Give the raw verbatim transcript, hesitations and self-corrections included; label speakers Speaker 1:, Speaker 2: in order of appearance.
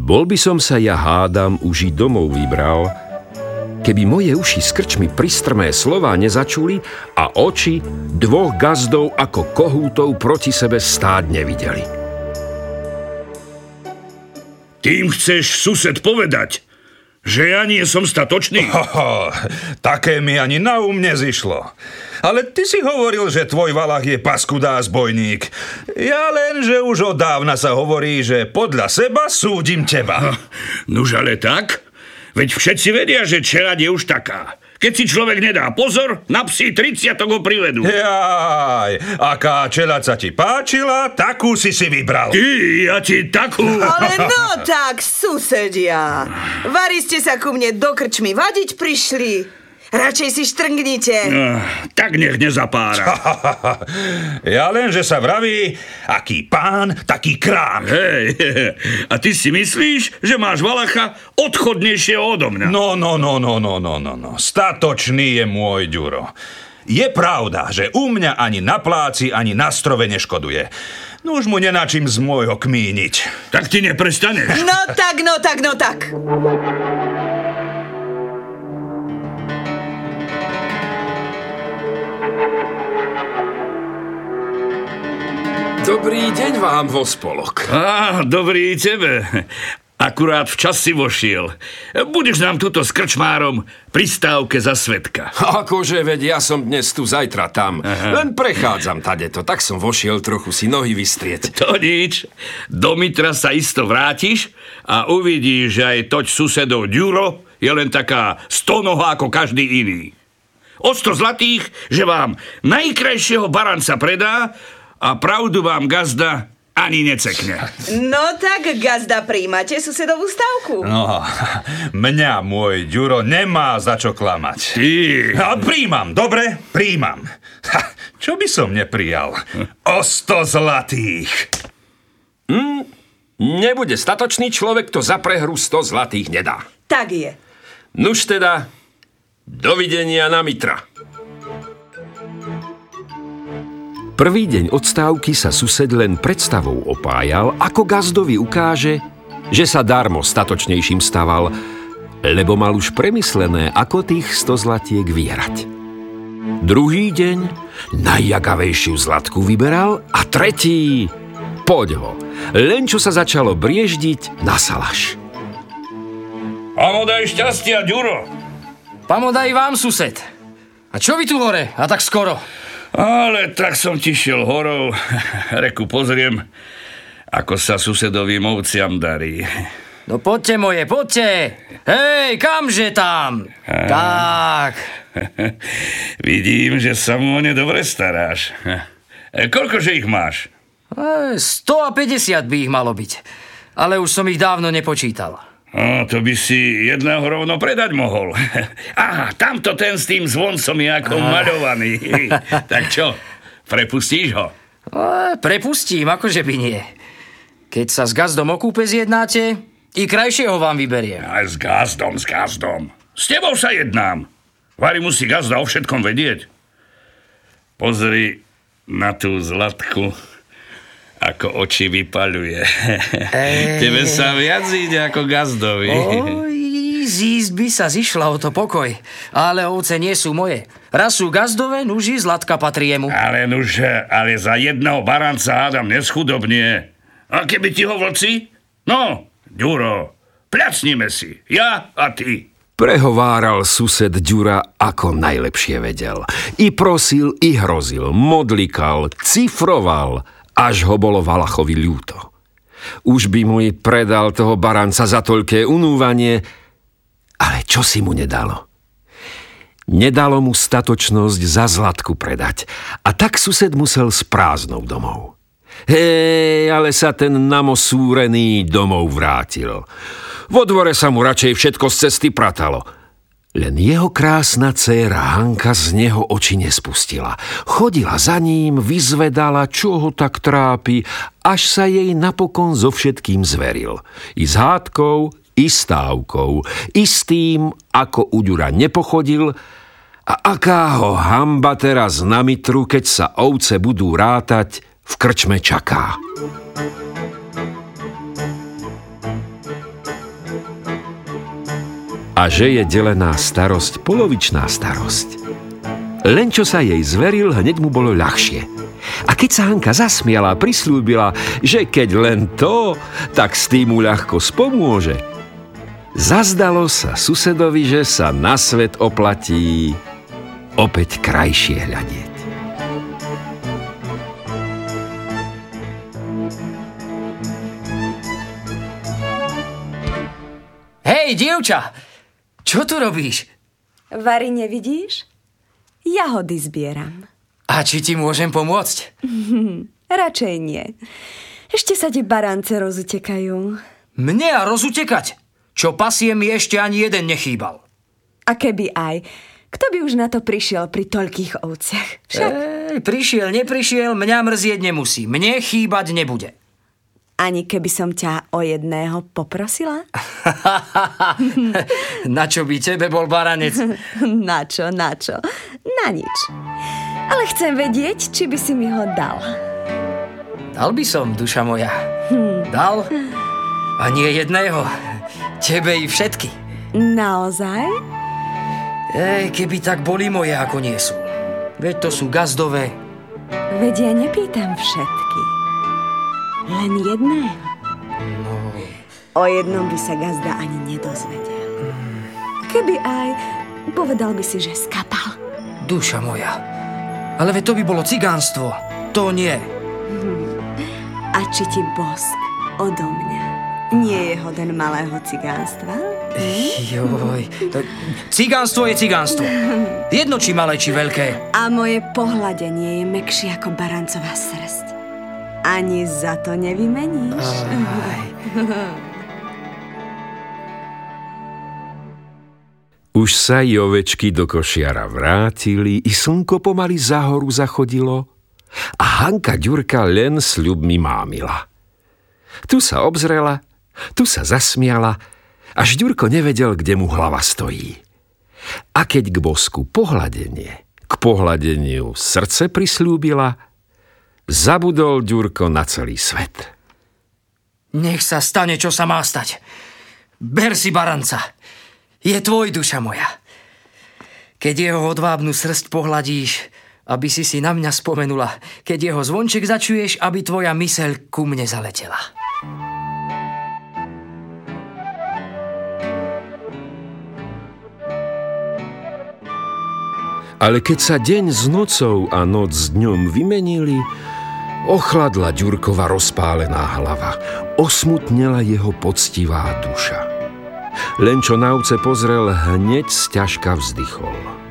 Speaker 1: Bol by som sa, ja hádam, už i domov vybral, keby moje uši z krčmy pristrmé slová nezačuli a oči dvoch gazdov ako kohútov proti sebe stáť nevideli.
Speaker 2: Tým chceš, sused, povedať, že ja nie som statočný?
Speaker 3: Hoho, také mi ani na um nezišlo. Ale ty si hovoril, že tvoj valach je paskudá zbojník. Ja len, že už od dávna sa hovorí, že podľa seba súdim teba.
Speaker 2: Nuž ale tak? Veď všetci vedia, že čeľaď je už taká. Keď si človek nedá pozor, na psi tridsiatok ho privedú.
Speaker 3: Jaj, aká čeľaď sa ti páčila, takú si si vybral.
Speaker 2: Ty, ja ti takú...
Speaker 4: Ale no tak, susedia. Vari ste sa ku mne do krčmy vadiť prišli. Radšej si štrngnite.
Speaker 2: No, tak nech nezapára.
Speaker 3: Ja len, že sa vraví, aký pán, taký krám.
Speaker 2: Hej, a ty si myslíš, že máš valacha odchodnejšieho odo mňa?
Speaker 3: No, no, no, no, no, no, no, no. Statočný je môj Ďuro. Je pravda, že u mňa ani na pláci, ani na strove neškoduje. No už mu nenačím z môjho kmíniť.
Speaker 2: Tak ty neprestaneš.
Speaker 4: No tak, no tak, no tak.
Speaker 1: Dobrý deň vám, vospolok.
Speaker 2: Á, dobrý tebe. Akurát včas si vošiel. Budeš nám tuto s krčmárom pri stávke za svedka.
Speaker 1: Akože, veď ja som dnes tu, zajtra tam. Aha. Len prechádzam tadeto, tak som vošiel trochu si nohy vystrieť.
Speaker 2: To nič. Do Mitra sa isto vrátiš a uvidíš, že aj toť susedov Ďuro je len taká stonoha ako každý iný. O sto zlatých, že vám najkrajšieho baranca predá a pravdu vám gazda ani necekne.
Speaker 4: No tak, gazda, príjmate susedovú stávku?
Speaker 3: No, mňa môj Ďuro nemá za čo klamať.
Speaker 2: Ty.
Speaker 3: A príjmam, dobre? Príjmam. Ha, čo by som neprijal? O sto zlatých.
Speaker 1: Hm, nebude statočný človek, to za prehru sto zlatých nedá.
Speaker 4: Tak je.
Speaker 1: Nuž teda, dovidenia na Mitra. Prvý deň odstávky sa sused len predstavou opájal, ako gazdovi ukáže, že sa darmo statočnejším staval, lebo mal už premyslené, ako tých sto zlatiek vyhrať. Druhý deň najjagavejšiu zlatku vyberal a tretí, poď ho, len čo sa začalo brieždiť na salaš.
Speaker 2: Pamodaj šťastia, Ďuro.
Speaker 5: Pamodaj vám, sused. A čo vy tu hore? A tak skoro?
Speaker 2: Ale tak som ti šiel horou. Reku, pozriem, ako sa susedovým ovciam darí.
Speaker 5: No poďte moje, poďte. Hej, kamže tam? A... Tak.
Speaker 2: Vidím, že sa mu o ne dobre staráš. Koľkože ich máš?
Speaker 5: stopäťdesiat by ich malo byť. Ale už som ich dávno nepočítal.
Speaker 2: No, to by si jedného rovno predať mohol. Á, tamto ten s tým zvoncom je ako maľovaný. Tak čo, prepustíš ho?
Speaker 5: E, prepustím, akože by nie. Keď sa s gazdom o kúpe zjednáte, i krajšieho vám vyberiem.
Speaker 2: Aj s gazdom, s gazdom. S tebou sa jednám. Vari musí gazda o všetkom vedieť. Pozri na tú zlatku, ako oči vypaľuje. Ej. Tebe sa viac ide ako gazdovi.
Speaker 5: Oj, z izby sa zišla o to pokoj. Ale ovce nie sú moje. Raz sú gazdové, nuži zlatka patrí jemu.
Speaker 2: Ale nuž, ale za jedného baranca hádam neschudobnie. A keby ti ho vlci? No, Ďuro, pľacnime si. Ja a ty.
Speaker 1: Prehováral sused Ďura, ako najlepšie vedel. I prosil, i hrozil, modlikal, cifroval, až ho bolo Valachovi ľúto. Už by mu i predal toho baranca za toľké unúvanie, ale čo si mu nedalo? Nedalo mu statočnosť za zlatku predať a tak sused musel s prázdnou domov. Hej, ale sa ten namosúrený domov vrátil. Vo dvore sa mu radšej všetko z cesty pratalo. Len jeho krásna dcéra Hanka z neho oči nespustila. Chodila za ním, vyzvedala, čo ho tak trápi, až sa jej napokon so všetkým zveril. I s hádkou, i stávkou, i s tým, ako u Ďura nepochodil, a aká ho hanba teraz na Mitru, keď sa ovce budú rátať, v krčme čaká. a že je delená starosť polovičná starosť. Len čo sa jej zveril, hneď mu bolo ľahšie. A keď sa Hanka zasmiala a prisľúbila, že keď len to, tak s tým mu ľahko spomôže, zazdalo sa susedovi, že sa na svet oplatí opäť krajšie hľadieť.
Speaker 5: Hej, dievča! Čo tu robíš?
Speaker 6: Vary, nevidíš? Jahody zbieram.
Speaker 5: A či ti môžem pomôcť?
Speaker 6: Radšej nie. Ešte sa ti barance rozutekajú.
Speaker 5: Mne a rozutekať? Čo pasie mi ešte ani jeden nechýbal.
Speaker 6: A keby aj, kto by už na to prišiel pri toľkých ovciach? Však...
Speaker 5: Ej, prišiel, neprišiel, mňa mrzieť nemusí. Mne chýbať nebude.
Speaker 6: Ani keby som ťa o jedného poprosila?
Speaker 5: Na čo by tebe bol baranec?
Speaker 6: Na čo, na čo? Na nič. Ale chcem vedieť, či by si mi ho dal.
Speaker 5: Dal by som, duša moja. Hm. Dal? A nie jedného. Tebe i všetky.
Speaker 6: Naozaj?
Speaker 5: Ej, keby tak boli moje, ako nie sú. Veď to sú gazdové.
Speaker 6: Veď ja nepýtam všetky. Len jedného.
Speaker 5: No.
Speaker 6: O jednom by sa gazda ani nedozvedel. Keby aj, povedal by si, že skapal.
Speaker 5: Duša moja. Ale veď to by bolo cigánstvo. To nie.
Speaker 6: Hm. A či ti bosk odo mňa nie je hoden malého cigánstva?
Speaker 5: Joj. Cigánstvo je cigánstvo. Jedno či malé, či veľké.
Speaker 6: A moje pohľadenie je mäkšie ako barancová srst. Ani za to nevymeníš.
Speaker 1: Už sa i ovečky do košiara vrátili, i slnko pomaly za horu zachodilo a Hanka Ďurka len sľubmi mámila. Tu sa obzrela, tu sa zasmiala, až Ďurko nevedel, kde mu hlava stojí. A keď k bosku pohľadenie, k pohľadeniu srdce prisľúbila, zabudol Ďurko na celý svet.
Speaker 5: Nech sa stane, čo sa má stať. Ber si baranca. Je tvoj, duša moja. Keď jeho hodvábnu srst pohľadíš, aby si si na mňa spomenula, keď jeho zvonček začuješ, aby tvoja myseľ ku mne zaletela.
Speaker 1: Ale keď sa deň s nocou a noc s dňom vymenili, ochladla Ďurkova rozpálená hlava, osmutnela jeho poctivá duša. Len čo na ovce pozrel, hneď sťažka vzdychol.